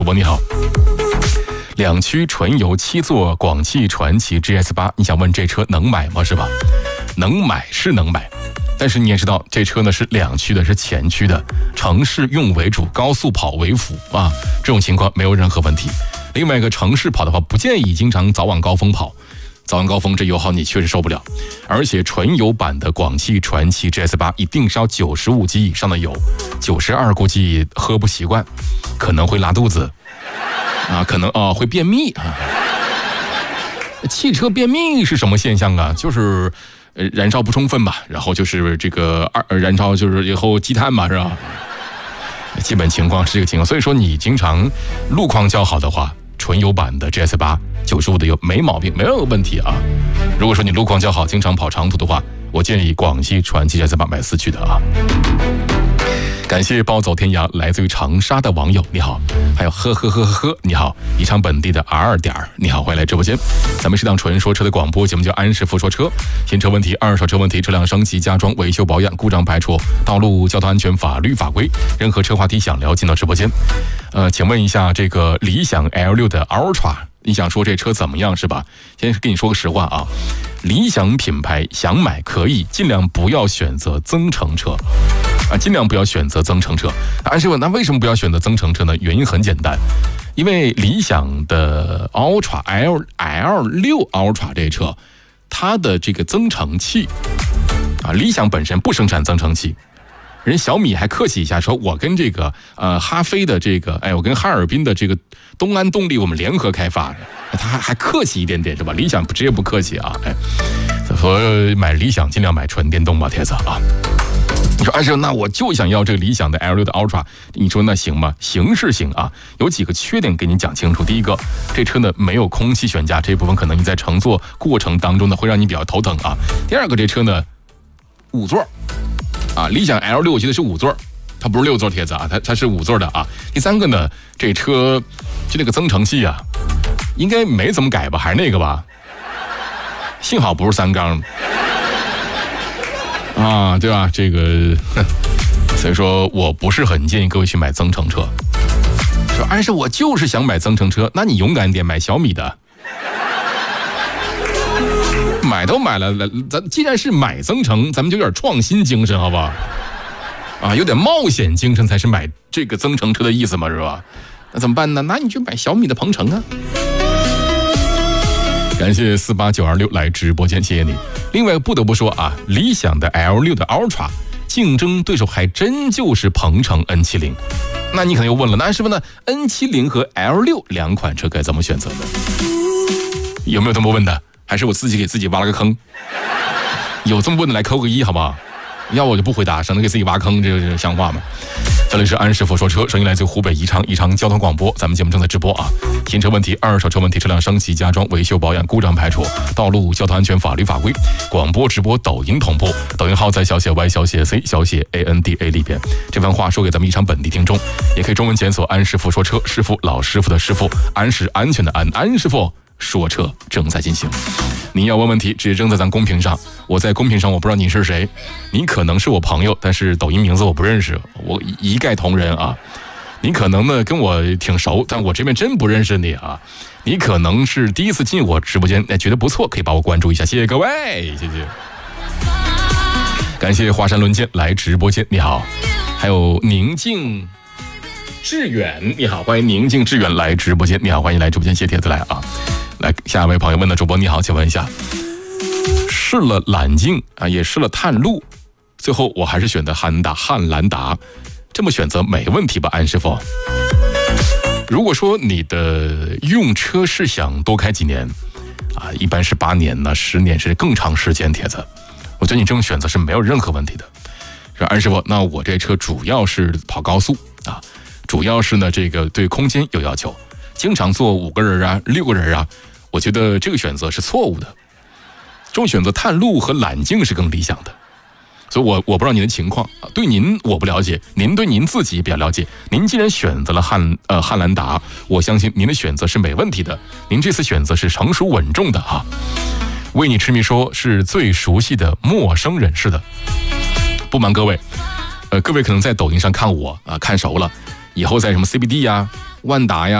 主播你好，两驱纯油7座广汽传祺 GS8， 你想问这车能买吗？是吧？能买是能买，但是你也知道这车呢是两驱的，是前驱的，城市用为主，高速跑为辅啊，这种情况没有任何问题。另外一个城市跑的话，不建议经常早晚高峰跑，早晚高峰这油耗你确实受不了。而且纯油版的广汽传祺 GS8 一定是要95级以上的油，92估计喝不习惯，可能会拉肚子啊，可能会便秘啊。汽车便秘是什么现象啊？就是燃烧不充分吧，然后就是这个燃烧就是以后积碳嘛，是吧？基本情况是这个情况。所以说你经常路况较好的话，纯油版的 GS8 95的油没毛病，没有问题啊。如果说你路况较好，经常跑长途的话，我建议广汽传祺 GS8 买4驱的啊。感谢暴走天涯来自于长沙的网友，你好。还有呵，你好。宜昌本地的 R 点，你好，欢迎来直播间。咱们是档纯说车的广播节目，叫安师傅说车。新车问题、二手车问题、车辆升级、加装、维修保养、故障排除、道路交通安全法律法规，任何车话题想聊进到直播间。请问一下，这个理想 L6 的 Ultra， 你想说这车怎么样是吧？先跟你说个实话啊，理想品牌想买可以，尽量不要选择增程车啊，尽量不要选择增程车。安师傅，那为什么不要选择增程车呢？原因很简单，因为理想的 Ultra L6 Ultra 这车，它的这个增程器啊，理想本身不生产增程器。人小米还客气一下说，我跟这个哈飞的这个，我跟哈尔滨的这个东安动力我们联合开发的，他还客气一点点是吧？理想直接不客气啊，所以买理想尽量买纯电动吧，铁子啊。你说安师傅，那我就想要这个理想的 L6 的 Ultra， 你说那行吗？行是行啊，有几个缺点给你讲清楚。第一个，这车呢没有空气悬架，这部分可能你在乘坐过程当中呢会让你比较头疼啊。第二个，这车呢5座啊，理想 L6 我记得是5座，它不是6座，铁子啊，它是5座的啊。第三个呢，这车就那个增程器啊，应该没怎么改吧，还是那个吧？幸好不是3缸啊，对吧？这个，所以说我不是很建议各位去买增程车。说安师，我就是想买增程车，那你勇敢一点，买小米的。买都买了，咱既然是买增程，咱们就有点创新精神，好不好？啊，有点冒险精神才是买这个增程车的意思嘛，是吧？那怎么办呢？那你就买小米的鹏程啊。感谢48926来直播间，谢谢你。另外不得不说啊，理想的 L6 的 Ultra 竞争对手还真就是鹏程 N70。那你可能又问了，那师傅呢 ？N70 和 L6 两款车该怎么选择呢？有没有这么问的？还是我自己给自己挖了个坑？有这么问的来扣个1好不好？要我就不回答，省得给自己挖坑，这个像话吗？这里是安师傅说车，声音来自湖北宜昌交通广播，咱们节目正在直播啊。新车问题、二手车问题、车辆升级、加装、维修保养、故障排除、道路交通安全法律法规，广播直播、抖音同步，抖音号在小写 Y 小写 C 小写 ANDA 里边。这番话说给咱们宜昌本地听众，也可以中文检索安师傅说车，师傅老师傅的师傅，安是安全的安，安师傅说车正在进行。你要问问题直接扔在咱公屏上，我在公屏上我不知道你是谁，你可能是我朋友，但是抖音名字我不认识，我一概同仁啊。你可能呢跟我挺熟，但我这边真不认识你啊。你可能是第一次进我直播间，觉得不错，可以把我关注一下，谢谢各位，谢谢。感谢华山论剑来直播间，你好。还有宁静致远，你好，欢迎宁静致远来直播间，你好，欢迎来直播间，谢帖子来啊。来，下一位朋友问的主播你好，请问一下，试了揽境啊，也试了探路，最后我还是选择汉兰达，这么选择没问题吧，安师傅？如果说你的用车是想多开几年啊，一般是8年呢，10年是更长时间，帖子，我觉得你这种选择是没有任何问题的。说安师傅，那我这车主要是跑高速啊，主要是呢这个对空间有要求，经常坐5个人啊、6个人啊。我觉得这个选择是错误的，这种选择探路和揽境是更理想的。所以我不知道您的情况，对您我不了解，您对您自己比较了解。您既然选择了汉兰达，我相信您的选择是没问题的。您这次选择是成熟稳重的啊。为你痴迷说是最熟悉的陌生人士的，不瞒各位，各位可能在抖音上看我啊看熟了。 以后在什么 CBD 呀、万达呀。